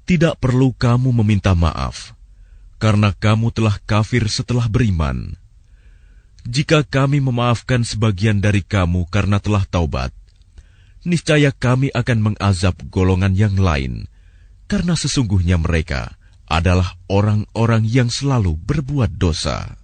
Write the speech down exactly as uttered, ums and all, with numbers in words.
Tidak perlu kamu meminta maaf, karena kamu telah kafir setelah beriman. Jika kami memaafkan sebagian dari kamu karena telah taubat, niscaya kami akan mengazab golongan yang lain, karena sesungguhnya mereka adalah orang-orang yang selalu berbuat dosa.